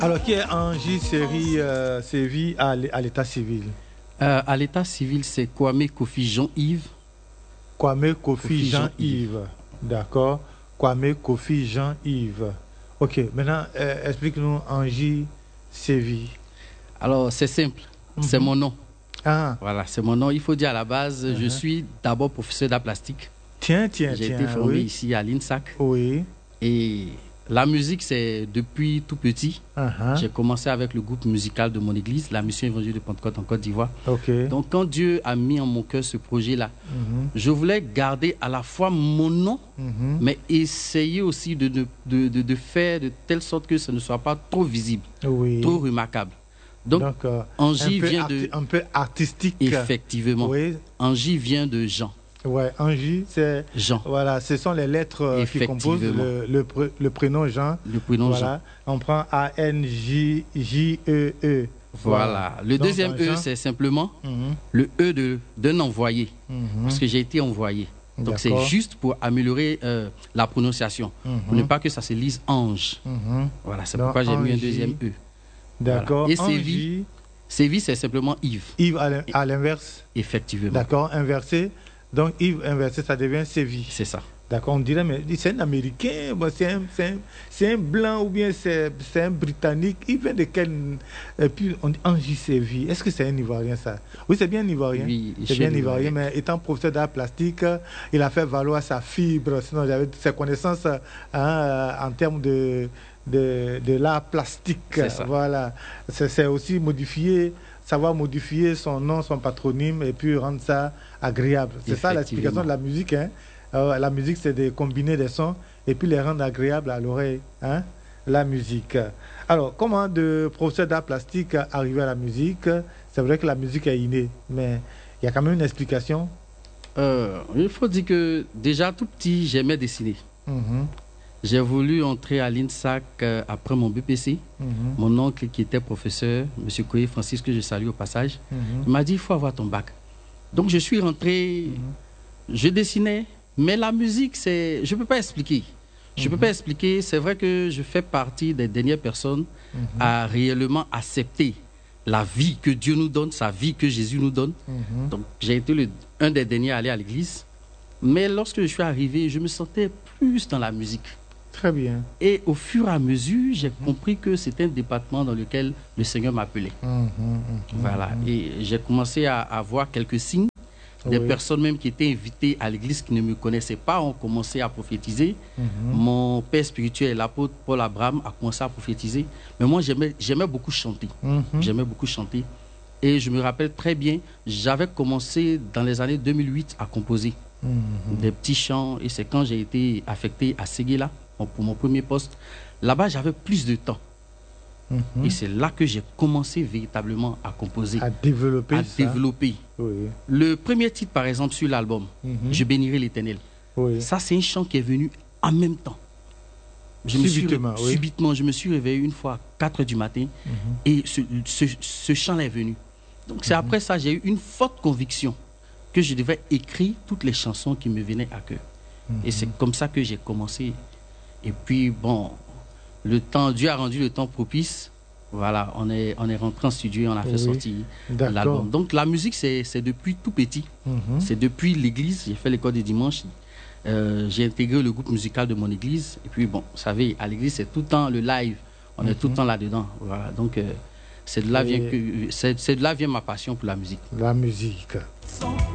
Alors, qui est Angie Sévi à l'état civil? À l'état civil, c'est Kwame Kofi Jean-Yves. Kwame Kofi Jean-Yves. D'accord. Kwame Kofi Jean-Yves. Ok, maintenant, explique-nous Angie Sévi. Alors, c'est simple. C'est mon nom. Ah. Voilà, c'est mon nom. Il faut dire à la base, je suis d'abord professeur d'art plastique. Tiens. J'ai été formé ici à l'INSAC. Oui. Et la musique, c'est depuis tout petit. J'ai commencé avec le groupe musical de mon église, la Mission Évangile de Pentecôte en Côte d'Ivoire. Okay. Donc, quand Dieu a mis en mon cœur ce projet-là, je voulais garder à la fois mon nom, mais essayer aussi de faire de telle sorte que ce ne soit pas trop visible, trop remarquable. Donc Angie vient de... Un peu artistique. Effectivement. Oui. Angie vient de Jean. Ouais, Angie, c'est Jean. Voilà, ce sont les lettres qui composent le prénom Jean. Le prénom Jean. On prend A-N-J-J-E-E. Voilà. Le donc, deuxième E, c'est simplement le E d'un envoyé. Parce que j'ai été envoyé. Donc c'est juste pour améliorer la prononciation. Pour ne pas que ça se lise Ange. Voilà, c'est pourquoi j'ai mis un deuxième E. D'accord. Voilà. Et Sévi, c'est simplement Yves. Yves à l'inverse. Effectivement. D'accord, inversé. Donc Yves inversé, ça devient Sévi. C'est ça. D'accord, on dirait, mais c'est un Américain, c'est un Blanc ou bien c'est un Britannique. Il vient de quel... Et puis on dit Angie Sévi. Est-ce que c'est un Ivoirien ça? Oui, c'est bien Ivoirien. Oui, c'est bien Ivoirien, mais étant professeur d'art plastique, il a fait valoir sa fibre, sinon j'avais ses connaissances en termes de l'art plastique. Voilà. C'est aussi savoir modifier son nom, son patronyme et puis rendre ça agréable. C'est ça l'explication de la musique. La musique, c'est de combiner des sons et puis les rendre agréables à l'oreille. La musique. Alors, comment de professeur d'art plastique arriver à la musique? C'est vrai que la musique est innée, mais il y a quand même une explication. Il faut dire que déjà tout petit, j'aimais dessiner. J'ai voulu entrer à l'INSAC après mon BPC. Mon oncle qui était professeur, M. Koye Francis, que je salue au passage, il m'a dit il faut avoir ton bac. Donc je suis rentré, je dessinais, mais la musique, je ne peux pas expliquer. Je ne peux pas expliquer. C'est vrai que je fais partie des dernières personnes à réellement accepter la vie que Dieu nous donne, sa vie que Jésus nous donne. Donc j'ai été un des derniers à aller à l'église. Mais lorsque je suis arrivé, je me sentais plus dans la musique. Très bien. Et au fur et à mesure, j'ai compris que c'était un département dans lequel le Seigneur m'appelait. Voilà. Et j'ai commencé à voir quelques signes. Des personnes même qui étaient invitées à l'église qui ne me connaissaient pas ont commencé à prophétiser. Mon père spirituel, l'apôtre Paul Abraham, a commencé à prophétiser. Mais moi, j'aimais beaucoup chanter. J'aimais beaucoup chanter. Et je me rappelle très bien, j'avais commencé dans les années 2008 à composer des petits chants. Et c'est quand j'ai été affecté à Séguéla pour mon premier poste. Là-bas, j'avais plus de temps. Et c'est là que j'ai commencé véritablement à composer. À développer. Le premier titre, par exemple, sur l'album, Je bénirai l'Éternel. Ça, c'est un chant qui est venu en même temps. Subitement, je me suis réveillé une fois à 4 h du matin et ce chant est venu. Donc c'est après ça, j'ai eu une forte conviction que je devais écrire toutes les chansons qui me venaient à cœur. Et c'est comme ça que j'ai commencé. Et puis, bon, Dieu a rendu le temps propice. Voilà, on est rentré en studio et on a fait sortir l'album. Donc la musique, c'est depuis tout petit. C'est depuis l'église. J'ai fait l'école des dimanches. J'ai intégré le groupe musical de mon église. Et puis, bon, vous savez, à l'église, c'est tout le temps le live. On est tout le temps là-dedans. Voilà, donc c'est de là vient ma passion pour la musique. La musique.